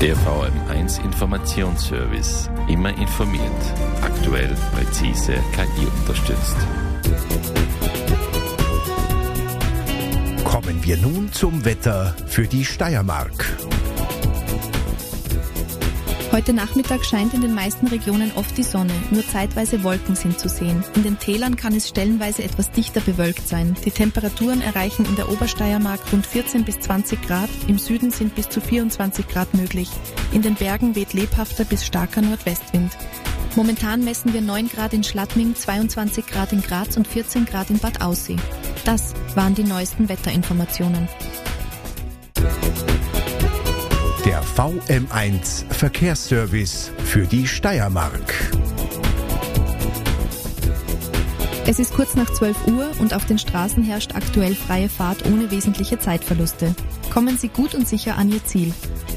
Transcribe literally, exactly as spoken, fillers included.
Der V M eins Informationsservice. Immer informiert. Aktuell, präzise, K I unterstützt. Kommen wir nun zum Wetter für die Steiermark. Heute Nachmittag scheint in den meisten Regionen oft die Sonne, nur zeitweise Wolken sind zu sehen. In den Tälern kann es stellenweise etwas dichter bewölkt sein. Die Temperaturen erreichen in der Obersteiermark rund vierzehn bis zwanzig Grad, im Süden sind bis zu vierundzwanzig Grad möglich. In den Bergen weht lebhafter bis starker Nordwestwind. Momentan messen wir neun Grad in Schladming, zweiundzwanzig Grad in Graz und vierzehn Grad in Bad Aussee. Das waren die neuesten Wetterinformationen. Der V M eins Verkehrsservice für die Steiermark. Es ist kurz nach zwölf Uhr und auf den Straßen herrscht aktuell freie Fahrt ohne wesentliche Zeitverluste. Kommen Sie gut und sicher an Ihr Ziel.